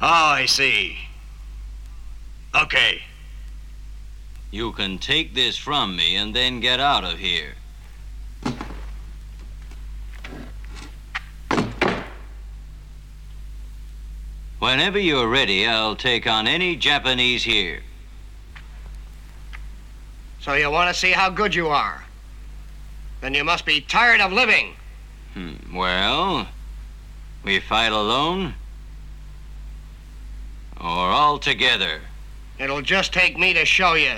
I see. Okay. You can take this from me and then get out of here. Whenever you're ready, I'll take on any Japanese here. So you want to see how good you are? Then you must be tired of living. Well, we fight alone or all together? It'll just take me to show you.